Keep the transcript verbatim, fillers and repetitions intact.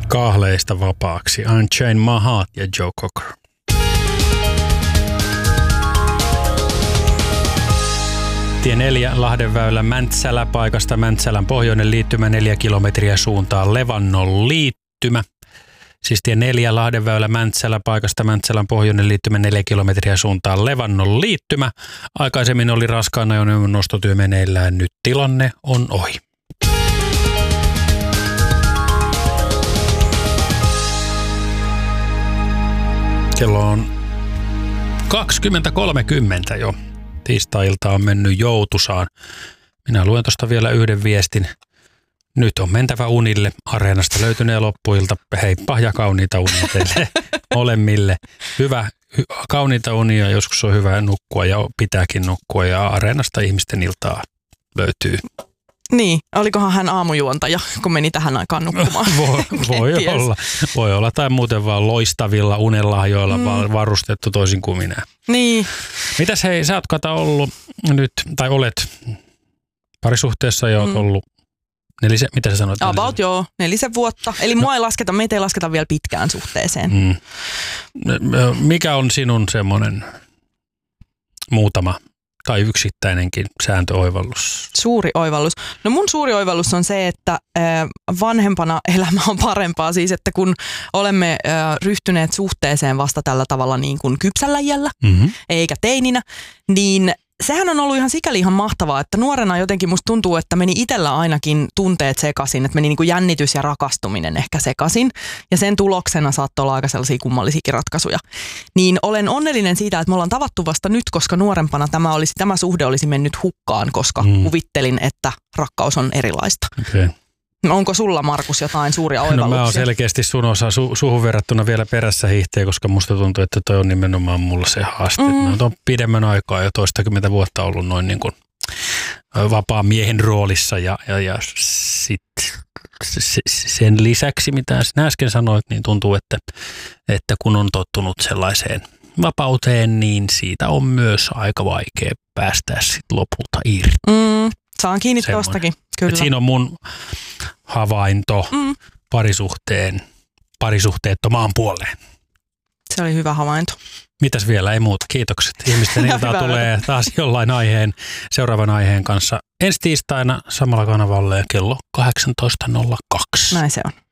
Kahleista vapaaksi. Unchain My Heart ja Joe Cocker. Tie neljä Lahdenväylä Mäntsälä paikasta Mäntsälän pohjoinen liittymä neljä kilometriä suuntaan Levannon liittymä. Siis tie neljä Lahdenväylä Mäntsälä paikasta Mäntsälän pohjoinen liittymä neljä kilometriä suuntaan Levannon liittymä. Aikaisemmin oli raskaan ajoneuvon nostotyö meneillään, nyt tilanne on ohi. Kello on kaksikymmentä kolmekymmentä jo. Tiistai-ilta on mennyt joutusaan. Minä luen tuosta vielä yhden viestin. Nyt on mentävä unille. Areenasta löytyneen loppuilta. Heippa ja kauniita unia teille molemmille. Hyvä, hy, kauniita unia. Joskus on hyvä nukkua ja pitääkin nukkua. Ja Areenasta ihmisten iltaa löytyy. Niin, olikohan hän aamujuontaja, kun meni tähän aikaan nukkumaan? voi voi olla. Voi olla. Tai muuten vaan loistavilla unelahjoilla mm. varustettu toisin kuin minä. Niin. Mitäs hei, sä oot kata ollut nyt, tai olet parisuhteessa ja oot mm. ollut nelisen, mitä sä sanoit? About nelisen? Joo, nelisen vuotta. Eli no. mua ei lasketa, meitä ei lasketa vielä pitkään suhteeseen. Mm. Mikä on sinun semmoinen muutama tai yksittäinenkin sääntöoivallus? Suuri oivallus. No mun suuri oivallus on se, että vanhempana elämä on parempaa. Siis, että kun olemme ryhtyneet suhteeseen vasta tällä tavalla niin kuin kypsällä iällä, mm-hmm. eikä teininä, niin sehän on ollut ihan sikäli ihan mahtavaa, että nuorena jotenkin musta tuntuu, että meni itsellä ainakin tunteet sekaisin, että meni niin kuin jännitys ja rakastuminen ehkä sekaisin. Ja sen tuloksena saattoi olla aika sellaisia kummallisiakin ratkaisuja. Niin olen onnellinen siitä, että me ollaan tavattu vasta nyt, koska nuorempana tämä, olisi, tämä suhde olisi mennyt hukkaan, koska mm. kuvittelin, että rakkaus on erilaista. Okay. Onko sulla, Markus, jotain suuria oivalluksia? No mä oon selkeästi sun osa su- suhun verrattuna vielä perässä hiihteen, koska musta tuntuu, että toi on nimenomaan mulla se haaste. Mm. Mä oon pidemmän aikaa jo toistakymmentä vuotta ollut noin niin kuin vapaan miehen roolissa ja, ja, ja sit sen lisäksi, mitä sinä äsken sanoit, niin tuntuu, että, että kun on tottunut sellaiseen vapauteen, niin siitä on myös aika vaikea päästä sit lopulta irti. Mm. Saan kiinni tuostakin, kyllä. Siinä on mun havainto mm. parisuhteen, parisuhteettomaan puoleen. Se oli hyvä havainto. Mitäs vielä? Ei muuta. Kiitokset. Ihmisten iltaa tulee taas jollain aiheen, seuraavan aiheen kanssa ensi tiistaina samalla kanavalle kello kahdeksantoista nolla kaksi. Näin se on.